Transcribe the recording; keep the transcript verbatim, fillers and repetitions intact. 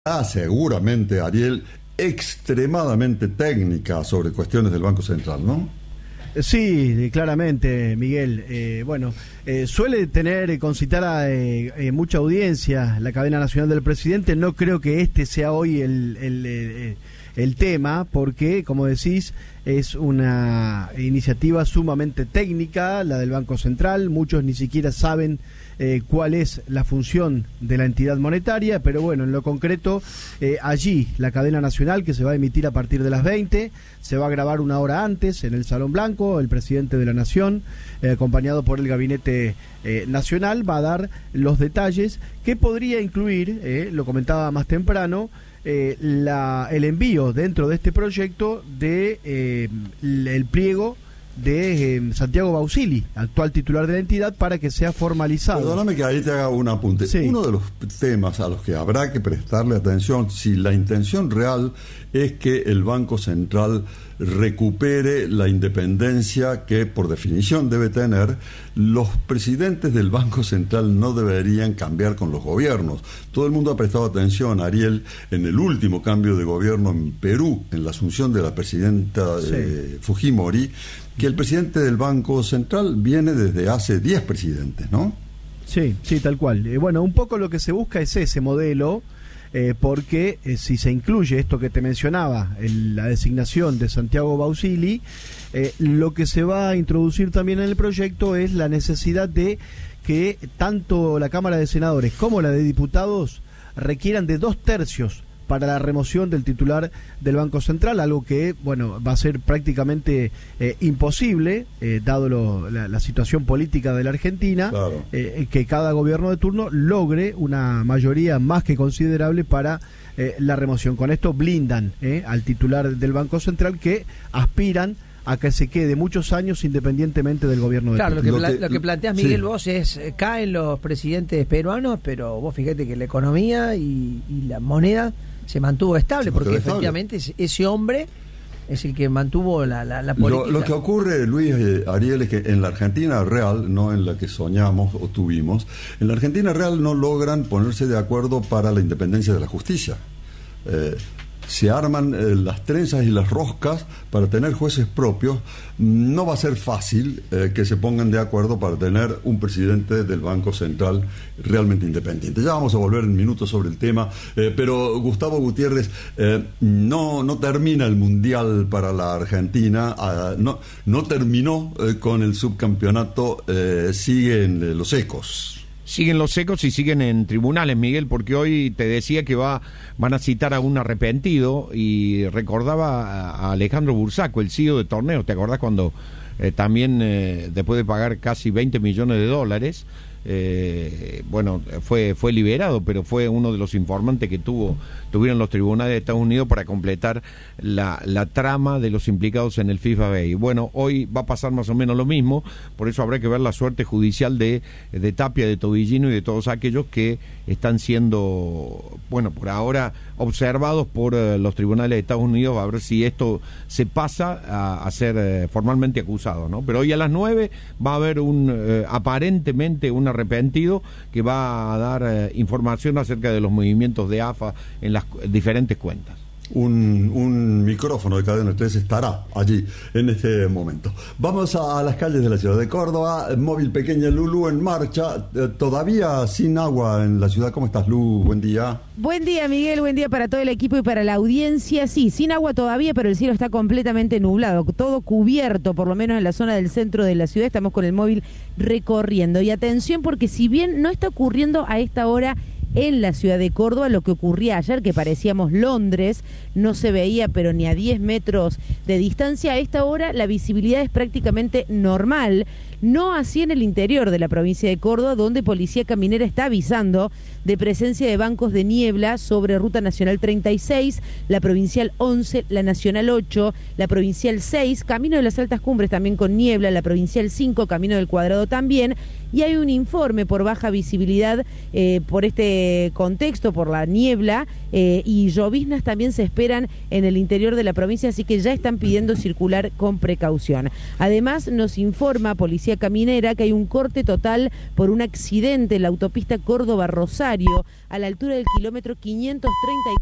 Ah, seguramente, Ariel, extremadamente técnica sobre cuestiones del Banco Central, ¿no? Sí, claramente, Miguel. Eh, bueno, eh, suele tener, concitar eh, eh, mucha audiencia la cadena nacional del presidente. No creo que este sea hoy el, el, el, el tema, porque, como decís, es una iniciativa sumamente técnica, la del Banco Central. Muchos ni siquiera saben eh, cuál es la función de la entidad monetaria, pero bueno, en lo concreto, eh, allí, la cadena nacional, que se va a emitir a partir de las veinte, se va a grabar una hora antes en el Salón Blanco. El presidente de la Nación, eh, acompañado por el Gabinete eh, Nacional, va a dar los detalles que podría incluir, eh, lo comentaba más temprano, Eh, la, el envío dentro de este proyecto de eh, el pliego de eh, Santiago Bausili, actual titular de la entidad, para que sea formalizado. Perdóname que ahí te haga un apunte. Sí. Uno de los temas a los que habrá que prestarle atención, si la intención real es que el Banco Central recupere la independencia que por definición debe tener, los presidentes del Banco Central no deberían cambiar con los gobiernos. Todo el mundo ha prestado atención, Ariel, en el último cambio de gobierno en Perú, en la asunción de la presidenta sí. eh, Fujimori, que el presidente del Banco Central viene desde hace diez presidentes, ¿no? Sí, sí, tal cual. Eh, bueno, un poco lo que se busca es ese modelo, eh, porque eh, si se incluye esto que te mencionaba, el, la designación de Santiago Bausili, eh, lo que se va a introducir también en el proyecto es la necesidad de que tanto la Cámara de Senadores como la de Diputados requieran de dos tercios para la remoción del titular del Banco Central, algo que, bueno, va a ser prácticamente eh, imposible, eh, dado lo, la, la situación política de la Argentina, claro. eh, que cada gobierno de turno logre una mayoría más que considerable para eh, la remoción. Con esto blindan eh, al titular del Banco Central, que aspiran a que se quede muchos años independientemente del gobierno de Claro, lo que, turno. lo, que, lo que planteas, Miguel, sí. vos es, eh, caen los presidentes peruanos, pero vos fíjate que la economía y, y la moneda se mantuvo estable, se porque mantuvo efectivamente estable. Ese hombre es el que mantuvo la, la, la política. Lo, lo que ocurre, Luis, eh, Ariel, es que en la Argentina real, no en la que soñamos o tuvimos, en la Argentina real no logran ponerse de acuerdo para la independencia de la justicia. Eh, se arman eh, las trenzas y las roscas para tener jueces propios. No va a ser fácil eh, que se pongan de acuerdo para tener un presidente del Banco Central realmente independiente. Ya vamos a volver en minutos sobre el tema, eh, pero Gustavo Gutiérrez, eh, no, no termina el Mundial para la Argentina, eh, no, no terminó eh, con el subcampeonato, eh, siguen eh, los ecos. Siguen los ecos y siguen en tribunales, Miguel, porque hoy te decía que va van a citar a un arrepentido y recordaba a Alejandro Bursaco, el C E O de Torneos. ¿Te acordás cuando eh, también, eh, después de pagar casi veinte millones de dólares, eh, bueno, fue fue liberado, pero fue uno de los informantes que tuvo tuvieron los tribunales de Estados Unidos para completar la, la trama de los implicados en el FIFA Bay? Bueno, hoy va a pasar más o menos lo mismo, por eso habrá que ver la suerte judicial de, de Tapia, de Tobillino y de todos aquellos que están siendo, bueno, por ahora observados por uh, los tribunales de Estados Unidos, a ver si esto se pasa a, a ser uh, formalmente acusado, ¿no? Pero hoy a las nueve va a haber un uh, aparentemente un arrepentido que va a dar uh, información acerca de los movimientos de A F A en las diferentes cuentas. Un, un micrófono de Cadena tres estará allí en este momento. Vamos a, a las calles de la ciudad de Córdoba. Móvil Pequeña Lulú en marcha, eh, todavía sin agua en la ciudad. ¿Cómo estás, Lu? Buen día. Buen día, Miguel, buen día para todo el equipo y para la audiencia. Sí, sin agua todavía, pero el cielo está completamente nublado, todo cubierto, por lo menos en la zona del centro de la ciudad. Estamos con el móvil recorriendo. Y atención, porque si bien no está ocurriendo a esta hora en la ciudad de Córdoba lo que ocurría ayer, que parecíamos Londres, no se veía pero ni a diez metros de distancia, a esta hora la visibilidad es prácticamente normal. No así en el interior de la provincia de Córdoba, donde Policía Caminera está avisando de presencia de bancos de niebla sobre Ruta Nacional treinta y seis, la Provincial once, la Nacional ocho, la Provincial seis, Camino de las Altas Cumbres también con niebla, la Provincial cinco, Camino del Cuadrado también, y hay un informe por baja visibilidad eh, por este contexto, por la niebla, eh, y lloviznas también se esperan en el interior de la provincia, así que ya están pidiendo circular con precaución. Además, nos informa Policía Policía Caminera que hay un corte total por un accidente en la autopista Córdoba-Rosario a la altura del kilómetro quinientos treinta y cuatro.